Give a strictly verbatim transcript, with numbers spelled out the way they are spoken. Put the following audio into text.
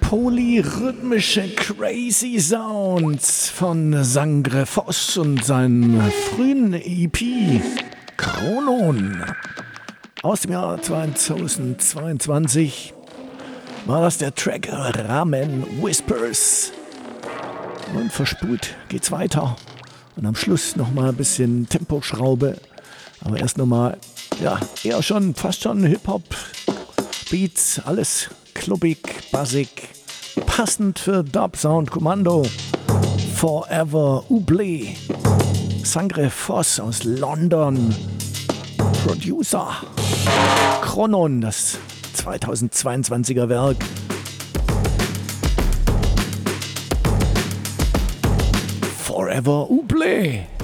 Polyrhythmische Crazy Sounds von Sangre Foss und seinem frühen E P Chronon aus dem Jahr zweitausendzweiundzwanzig war das der Track Ramen Whispers. Und verspult geht's weiter. Und am Schluss nochmal ein bisschen Temposchraube. Aber erst nochmal, ja, eher schon, fast schon Hip-Hop, Beats, alles klubbig, bassig, passend für Dub Sound Kommando. Forever Oublé. Sangre Foss aus London. Producer. Chronon, das zweitausendzweiundzwanziger Werk. Forever Oublé.